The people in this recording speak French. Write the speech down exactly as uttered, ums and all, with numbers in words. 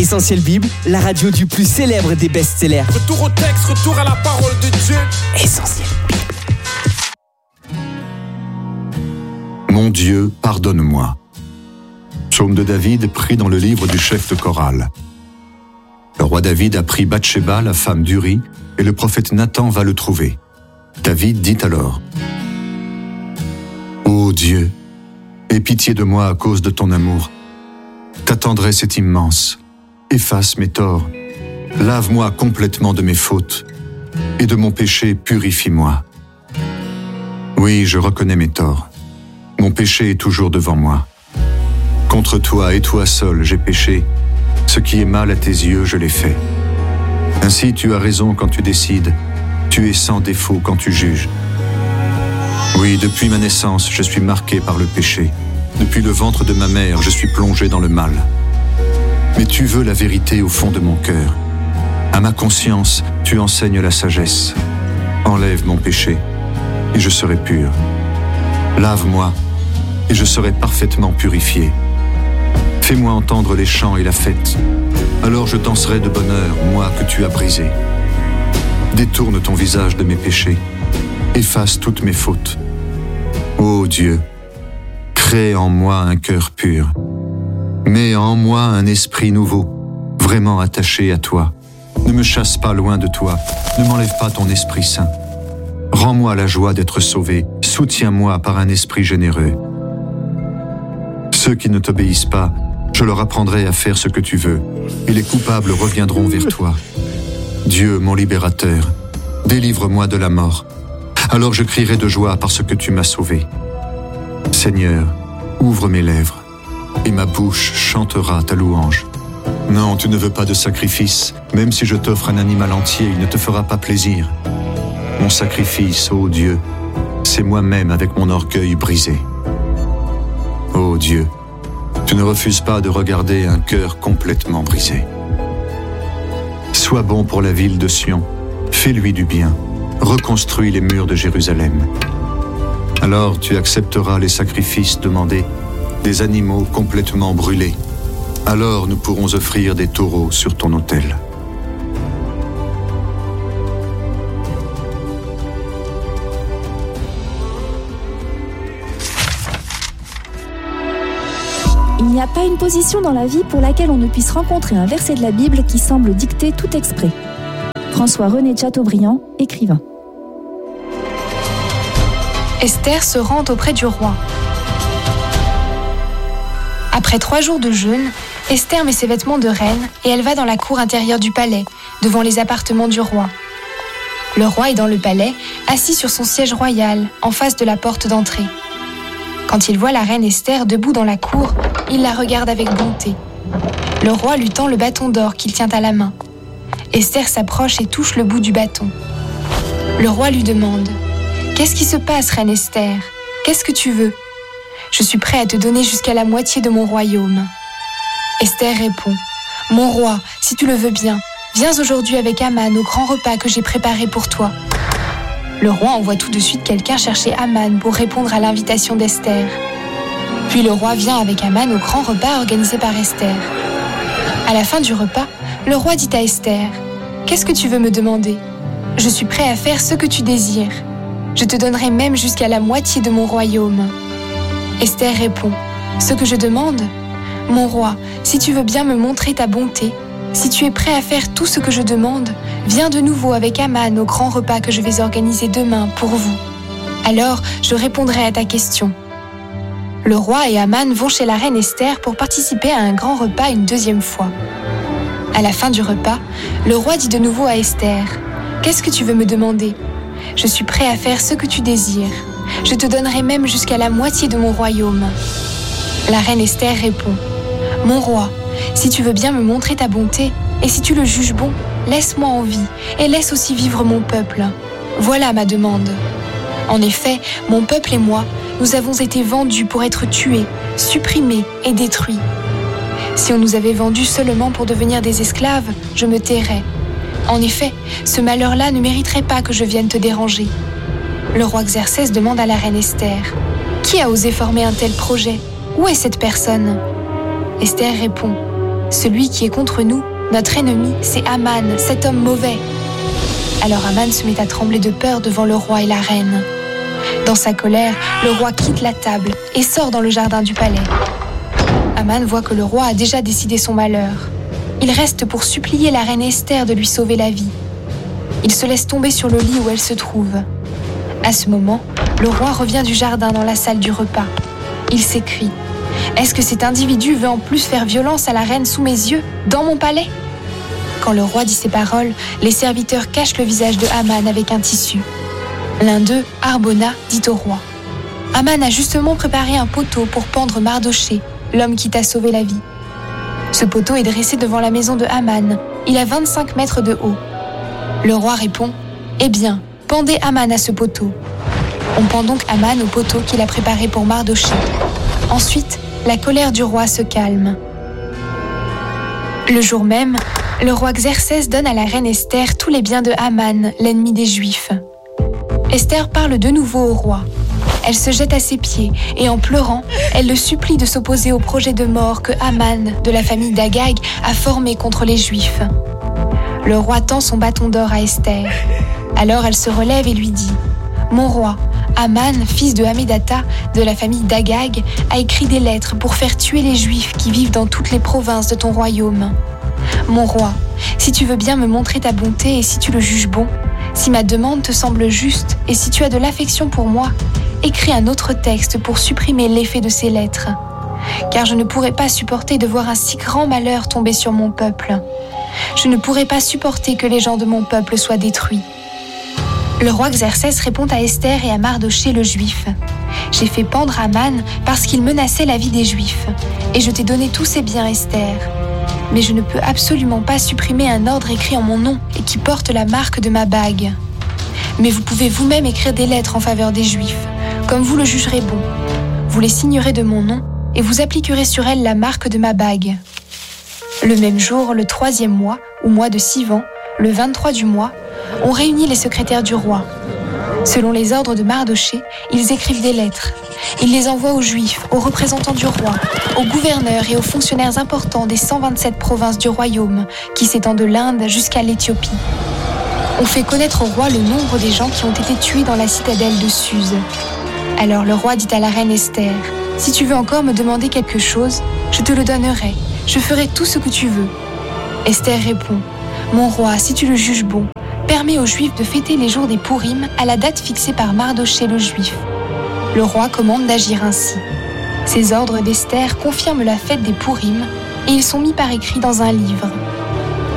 Essentiel Bible, la radio du plus célèbre des best-sellers. Retour au texte, retour à la parole de Dieu. Essentiel Bible. Mon Dieu, pardonne-moi. Psaume de David pris dans le livre du chef de chorale. Le roi David a pris Bathsheba, la femme d'Uri, et le prophète Nathan va le trouver. David dit alors : Ô Dieu, aie pitié de moi à cause de ton amour. Ta tendresse est immense. Efface mes torts. Lave-moi complètement de mes fautes. Et de mon péché, purifie-moi. Oui, je reconnais mes torts. Mon péché est toujours devant moi. Contre toi et toi seul, j'ai péché. Ce qui est mal à tes yeux, je l'ai fait. Ainsi, tu as raison quand tu décides. Tu es sans défaut quand tu juges. Oui, depuis ma naissance, je suis marqué par le péché. Depuis le ventre de ma mère, je suis plongé dans le mal. Mais tu veux la vérité au fond de mon cœur. À ma conscience, tu enseignes la sagesse. Enlève mon péché, et je serai pur. Lave-moi, et je serai parfaitement purifié. Fais-moi entendre les chants et la fête. Alors je danserai de bonheur, moi que tu as brisé. Détourne ton visage de mes péchés. Efface toutes mes fautes. Ô Dieu, crée en moi un cœur pur. Mets en moi un esprit nouveau, vraiment attaché à toi. Ne me chasse pas loin de toi, ne m'enlève pas ton Esprit Saint. Rends-moi la joie d'être sauvé, soutiens-moi par un esprit généreux. Ceux qui ne t'obéissent pas, je leur apprendrai à faire ce que tu veux, et les coupables reviendront vers toi. Dieu, mon libérateur, délivre-moi de la mort. Alors je crierai de joie parce que tu m'as sauvé. Seigneur, ouvre mes lèvres, et ma bouche chantera ta louange. Non, tu ne veux pas de sacrifice. Même si je t'offre un animal entier, il ne te fera pas plaisir. Mon sacrifice, ô Dieu, c'est moi-même avec mon orgueil brisé. Ô Dieu, tu ne refuses pas de regarder un cœur complètement brisé. Sois bon pour la ville de Sion, fais-lui du bien, reconstruis les murs de Jérusalem. Alors tu accepteras les sacrifices demandés, des animaux complètement brûlés. Alors nous pourrons offrir des taureaux sur ton autel. Il n'y a pas une position dans la vie pour laquelle on ne puisse rencontrer un verset de la Bible qui semble dicter tout exprès. François-René de Chateaubriand, écrivain. Esther se rend auprès du roi. Après trois jours de jeûne, Esther met ses vêtements de reine et elle va dans la cour intérieure du palais, devant les appartements du roi. Le roi est dans le palais, assis sur son siège royal, en face de la porte d'entrée. Quand il voit la reine Esther debout dans la cour, il la regarde avec bonté. Le roi lui tend le bâton d'or qu'il tient à la main. Esther s'approche et touche le bout du bâton. Le roi lui demande : « Qu'est-ce qui se passe, reine Esther ? Qu'est-ce que tu veux ? Je suis prêt à te donner jusqu'à la moitié de mon royaume. » Esther répond : « Mon roi, si tu le veux bien, viens aujourd'hui avec Aman au grand repas que j'ai préparé pour toi. » Le roi envoie tout de suite quelqu'un chercher Aman pour répondre à l'invitation d'Esther. Puis le roi vient avec Aman au grand repas organisé par Esther. À la fin du repas, le roi dit à Esther : « Qu'est-ce que tu veux me demander ? Je suis prêt à faire ce que tu désires. Je te donnerai même jusqu'à la moitié de mon royaume. » Esther répond : « Ce que je demande ? Mon roi, si tu veux bien me montrer ta bonté, si tu es prêt à faire tout ce que je demande, viens de nouveau avec Aman au grand repas que je vais organiser demain pour vous. Alors, je répondrai à ta question. » Le roi et Aman vont chez la reine Esther pour participer à un grand repas une deuxième fois. À la fin du repas, le roi dit de nouveau à Esther : « Qu'est-ce que tu veux me demander ? Je suis prêt à faire ce que tu désires. Je te donnerai même jusqu'à la moitié de mon royaume. » La reine Esther répond : « Mon roi, si tu veux bien me montrer ta bonté, et si tu le juges bon, laisse-moi en vie, et laisse aussi vivre mon peuple. Voilà ma demande. En effet, mon peuple et moi, nous avons été vendus pour être tués, supprimés et détruits. Si on nous avait vendus seulement pour devenir des esclaves, je me tairais. En effet, ce malheur-là ne mériterait pas que je vienne te déranger. » Le roi Xerxès demande à la reine Esther : « Qui a osé former un tel projet ? Où est cette personne ?» Esther répond : « Celui qui est contre nous, notre ennemi, c'est Aman, cet homme mauvais. » Alors Aman se met à trembler de peur devant le roi et la reine. Dans sa colère, le roi quitte la table et sort dans le jardin du palais. Aman voit que le roi a déjà décidé son malheur. Il reste pour supplier la reine Esther de lui sauver la vie. Il se laisse tomber sur le lit où elle se trouve. À ce moment, le roi revient du jardin dans la salle du repas. Il s'écrie « Est-ce que cet individu veut en plus faire violence à la reine sous mes yeux, dans mon palais ?» Quand le roi dit ces paroles, les serviteurs cachent le visage de Aman avec un tissu. L'un d'eux, Harbona, dit au roi « Aman a justement préparé un poteau pour pendre Mardochée, l'homme qui t'a sauvé la vie. Ce poteau est dressé devant la maison de Aman. Il a vingt-cinq mètres de haut. » Le roi répond « Eh bien, pendez Aman à ce poteau. » On pend donc Aman au poteau qu'il a préparé pour Mardochée. Ensuite, la colère du roi se calme. Le jour même, le roi Xerxès donne à la reine Esther tous les biens de Aman, l'ennemi des Juifs. Esther parle de nouveau au roi. Elle se jette à ses pieds et en pleurant, elle le supplie de s'opposer au projet de mort que Aman, de la famille d'Agag, a formé contre les Juifs. Le roi tend son bâton d'or à Esther. Alors elle se relève et lui dit « Mon roi, Aman, fils de Hammédatha, de la famille d'Agag, a écrit des lettres pour faire tuer les Juifs qui vivent dans toutes les provinces de ton royaume. Mon roi, si tu veux bien me montrer ta bonté et si tu le juges bon, si ma demande te semble juste et si tu as de l'affection pour moi, écris un autre texte pour supprimer l'effet de ces lettres. Car je ne pourrais pas supporter de voir un si grand malheur tomber sur mon peuple. Je ne pourrais pas supporter que les gens de mon peuple soient détruits. » Le roi Xerxès répond à Esther et à Mardochée le juif. « J'ai fait pendre Aman parce qu'il menaçait la vie des Juifs, et je t'ai donné tous ses biens, Esther. Mais je ne peux absolument pas supprimer un ordre écrit en mon nom et qui porte la marque de ma bague. Mais vous pouvez vous-même écrire des lettres en faveur des Juifs, comme vous le jugerez bon. Vous les signerez de mon nom et vous appliquerez sur elles la marque de ma bague. » Le même jour, le troisième mois, ou mois de Sivan, le vingt-trois du mois, on réunit les secrétaires du roi. Selon les ordres de Mardochée, ils écrivent des lettres. Ils les envoient aux Juifs, aux représentants du roi, aux gouverneurs et aux fonctionnaires importants des cent vingt-sept provinces du royaume, qui s'étend de l'Inde jusqu'à l'Éthiopie. On fait connaître au roi le nombre des gens qui ont été tués dans la citadelle de Suse. Alors le roi dit à la reine Esther, « Si tu veux encore me demander quelque chose, je te le donnerai. Je ferai tout ce que tu veux. » Esther répond, « Mon roi, si tu le juges bon, permets aux Juifs de fêter les jours des Pourim à la date fixée par Mardochée le Juif. » Le roi commande d'agir ainsi. Ces ordres d'Esther confirment la fête des Pourim et ils sont mis par écrit dans un livre.